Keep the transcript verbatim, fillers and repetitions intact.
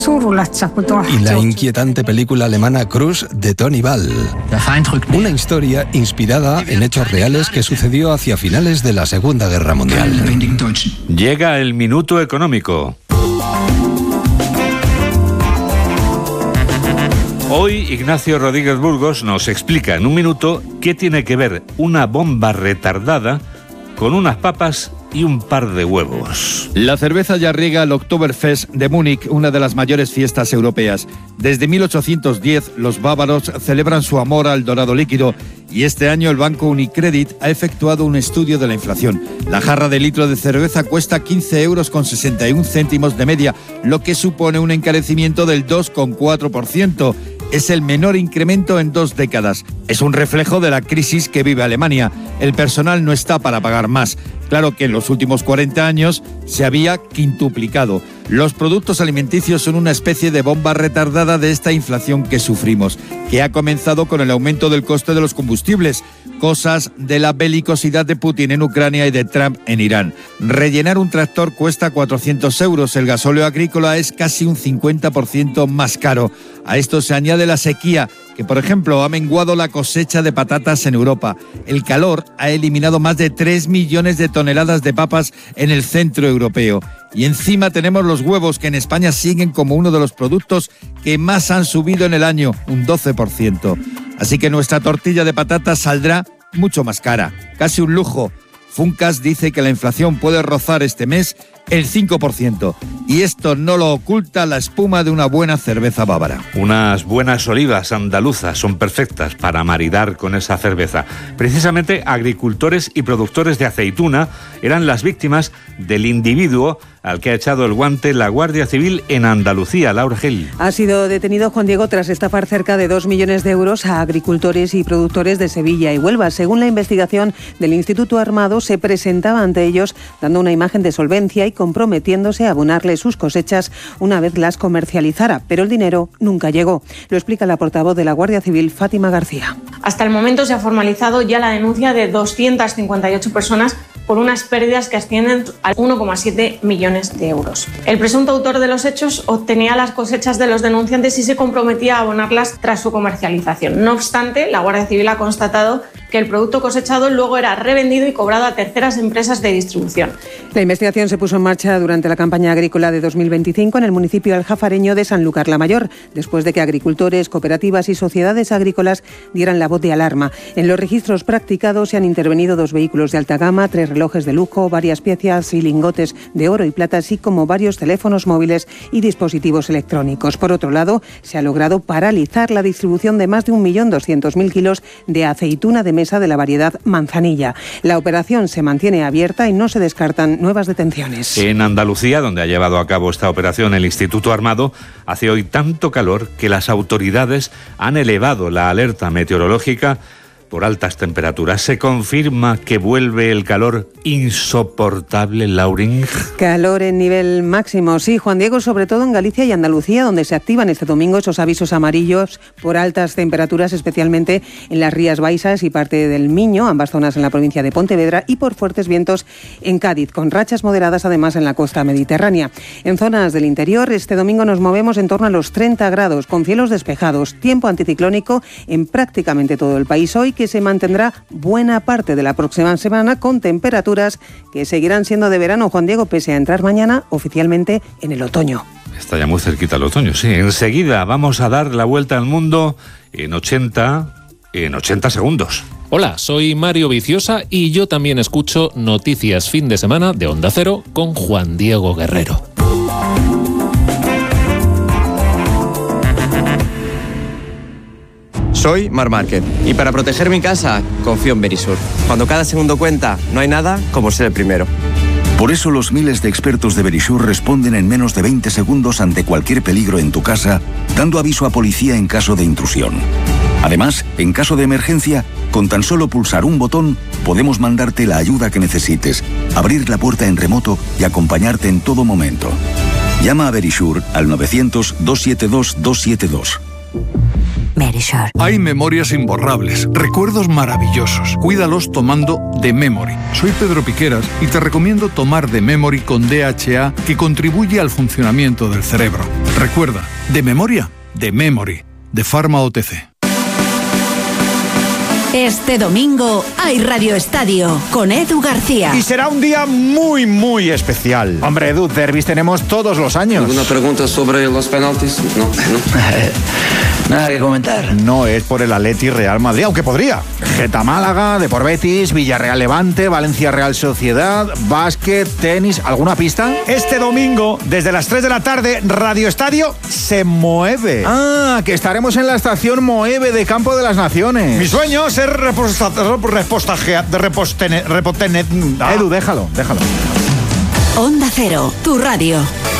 y la inquietante película alemana Cruz de Tony Ball. Una historia inspirada en hechos reales que sucedió hacia finales de la Segunda Guerra Mundial. Llega el minuto económico. Hoy Ignacio Rodríguez Burgos nos explica en un minuto qué tiene que ver una bomba retardada con unas papas y un par de huevos. La cerveza ya riega el Oktoberfest de Múnich, una de las mayores fiestas europeas. Desde mil ochocientos diez, los bávaros celebran su amor al dorado líquido y este año el banco Unicredit ha efectuado un estudio de la inflación. La jarra de litro de cerveza cuesta quince euros con sesenta y un céntimos de media, lo que supone un encarecimiento del dos coma cuatro por ciento. Es el menor incremento en dos décadas. Es un reflejo de la crisis que vive Alemania. El personal no está para pagar más. Claro que en los últimos cuarenta años se había quintuplicado. Los productos alimenticios son una especie de bomba retardada de esta inflación que sufrimos, que ha comenzado con el aumento del coste de los combustibles, cosas de la belicosidad de Putin en Ucrania y de Trump en Irán. Rellenar un tractor cuesta cuatrocientos euros, el gasóleo agrícola es casi un cincuenta por ciento más caro. A esto se añade la sequía, que por ejemplo ha menguado la cosecha de patatas en Europa. El calor ha eliminado más de tres millones de toneladas de papas en el centro europeo. Y encima tenemos los huevos, que en España siguen como uno de los productos que más han subido en el año, un doce por ciento. Así que nuestra tortilla de patatas saldrá mucho más cara, casi un lujo. Funcas dice que la inflación puede rozar este mes el cinco por ciento. Y esto no lo oculta la espuma de una buena cerveza bávara. Unas buenas olivas andaluzas son perfectas para maridar con esa cerveza. Precisamente agricultores y productores de aceituna eran las víctimas del individuo al que ha echado el guante la Guardia Civil en Andalucía. Laura Gil. Ha sido detenido Juan Diego tras estafar cerca de dos millones de euros a agricultores y productores de Sevilla y Huelva. Según la investigación del Instituto Armado, se presentaba ante ellos dando una imagen de solvencia y comprometiéndose a abonarles sus cosechas una vez las comercializara, pero el dinero nunca llegó. Lo explica la portavoz de la Guardia Civil, Fátima García. Hasta el momento se ha formalizado ya la denuncia de doscientas cincuenta y ocho personas por unas pérdidas que ascienden a uno coma siete millones de euros. El presunto autor de los hechos obtenía las cosechas de los denunciantes y se comprometía a abonarlas tras su comercialización. No obstante, la Guardia Civil ha constatado que el producto cosechado luego era revendido y cobrado a terceras empresas de distribución. La investigación se puso en marcha durante la campaña agrícola de dos mil veinticinco en el municipio aljafareño de Sanlúcar la Mayor, después de que agricultores, cooperativas y sociedades agrícolas dieran la voz de alarma. En los registros practicados se han intervenido dos vehículos de alta gama, tres relojes de lujo, varias piezas y lingotes de oro y plata, así como varios teléfonos móviles y dispositivos electrónicos. Por otro lado, se ha logrado paralizar la distribución de más de un millón doscientos mil kilos de aceituna de mesa de la variedad manzanilla. La operación se mantiene abierta y no se descartan nuevas detenciones. En Andalucía, donde ha llevado a cabo esta operación el Instituto Armado, hace hoy tanto calor que las autoridades han elevado la alerta meteorológica por altas temperaturas. ¿Se confirma que vuelve el calor insoportable, Laurín? Calor en nivel máximo, sí, Juan Diego, sobre todo en Galicia y Andalucía, donde se activan este domingo esos avisos amarillos por altas temperaturas, especialmente en las Rías Baixas y parte del Miño, ambas zonas en la provincia de Pontevedra, y por fuertes vientos en Cádiz, con rachas moderadas además en la costa mediterránea. En zonas del interior, este domingo nos movemos en torno a los treinta grados, con cielos despejados, tiempo anticiclónico en prácticamente todo el país hoy, que se mantendrá buena parte de la próxima semana con temperaturas que seguirán siendo de verano, Juan Diego, pese a entrar mañana oficialmente en el otoño. Está ya muy cerquita el otoño, sí. Enseguida vamos a dar la vuelta al mundo en ochenta, en ochenta segundos. Hola, soy Mario Viciosa y yo también escucho Noticias Fin de Semana de Onda Cero con Juan Diego Guerrero. Soy Mar Márquez y para proteger mi casa confío en Verisur. Cuando cada segundo cuenta, no hay nada como ser el primero. Por eso los miles de expertos de Verisur responden en menos de veinte segundos ante cualquier peligro en tu casa, dando aviso a policía en caso de intrusión. Además, en caso de emergencia, con tan solo pulsar un botón, podemos mandarte la ayuda que necesites, abrir la puerta en remoto y acompañarte en todo momento. Llama a Verisur al novecientos, doscientos setenta y dos, doscientos setenta y dos. Verisure. Hay memorias imborrables, recuerdos maravillosos. Cuídalos tomando The Memory. Soy Pedro Piqueras y te recomiendo tomar The Memory con D H A, que contribuye al funcionamiento del cerebro. Recuerda, de memoria, The Memory, de Pharma O T C. Este domingo hay Radio Estadio con Edu García. Y será un día muy, muy especial. Hombre, Edu, derbis tenemos todos los años. ¿Alguna pregunta sobre los penaltis? No, no. Nada que comentar. No es por el Atleti Real Madrid, aunque podría. Geta Málaga, Depor Betis, Villarreal Levante, Valencia Real Sociedad, básquet, tenis. ¿Alguna pista? Este domingo, desde las tres de la tarde, Radio Estadio se mueve. Ah, que estaremos en la estación Moeve de Campo de las Naciones. Mi sueño es ser repostaje de repostene, repostene. Edu, déjalo, déjalo. Onda Cero, tu radio.